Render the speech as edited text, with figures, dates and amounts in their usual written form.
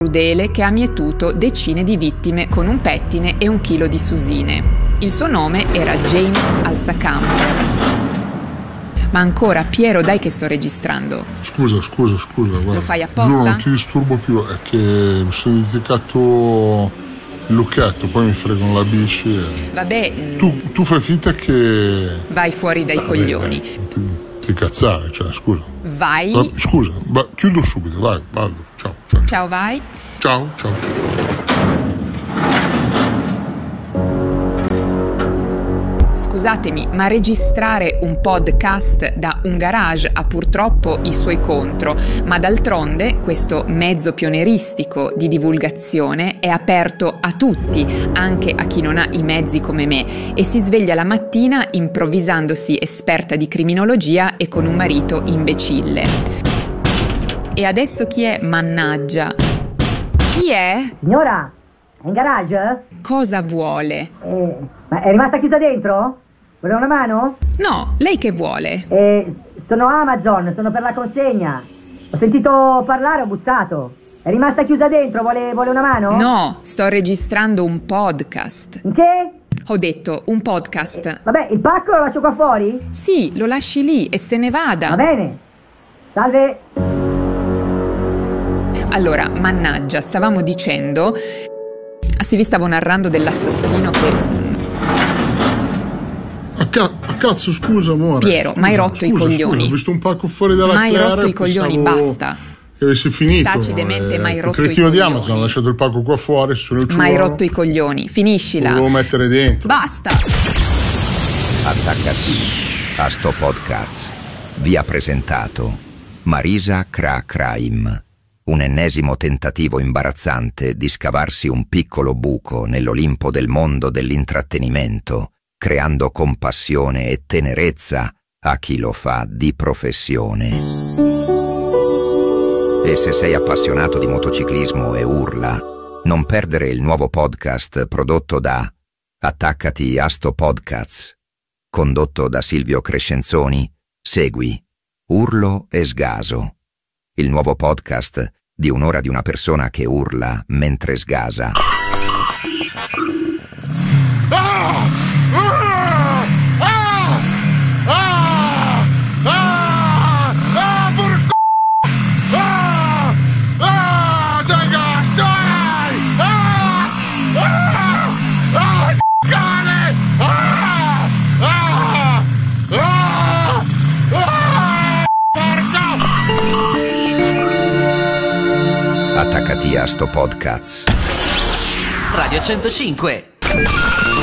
crudele che ha mietuto decine di vittime con un pettine e 1 chilo di susine. Il suo nome era James Alzacamper. Ma ancora, Piero, dai che sto registrando. Scusa, guarda. Lo fai apposta? No, non ti disturbo più, è che mi sono dimenticato il lucchetto, poi mi fregano la bici. Vabbè. Tu fai finta che... Vai fuori dai coglioni. Ti cazzare, cioè, scusa. Vai. Scusa, chiudo subito, vai, vado. Ciao. Ciao, vai. Ciao. Scusatemi, ma registrare un podcast da un garage ha purtroppo i suoi contro, ma d'altronde questo mezzo pionieristico di divulgazione è aperto a tutti, anche a chi non ha i mezzi come me, e si sveglia la mattina improvvisandosi esperta di criminologia e con un marito imbecille. E adesso chi è, mannaggia? Chi è? Signora, è in garage? Cosa vuole? Ma è rimasta chiusa dentro? Vuole una mano? No, lei che vuole? Sono Amazon, sono per la consegna. Ho sentito parlare, ho bussato. È rimasta chiusa dentro, vuole una mano? No, sto registrando un podcast. In che? Ho detto un podcast. Vabbè, il pacco lo lascio qua fuori? Sì, lo lasci lì e se ne vada. Va bene. Salve. Allora, mannaggia, stavamo dicendo... Sì, vi stavo narrando dell'assassino che... Cazzo, scusa, amore. Piero, ma hai rotto i coglioni. Ho visto un pacco fuori dalla Ma hai Claire, rotto i coglioni, basta. Che avessi finito. Taci demente, ma hai rotto i cretino coglioni. di Amazon ha lasciato il pacco qua fuori, sono il Ma hai rotto i coglioni, finiscila. Lo devo mettere dentro. Basta. Attaccati a sto podcast. Vi ha presentato Marisa Crime. Un ennesimo tentativo imbarazzante di scavarsi un piccolo buco nell'Olimpo del mondo dell'intrattenimento, creando compassione e tenerezza a chi lo fa di professione. E se sei appassionato di motociclismo e urla, non perdere il nuovo podcast prodotto da Attaccati a sto podcast, condotto da Silvio Crescenzoni. Segui Urlo e Sgaso, il nuovo podcast di un'ora di una persona che urla mentre sgasa. Attaccati a sto podcast. Radio 105.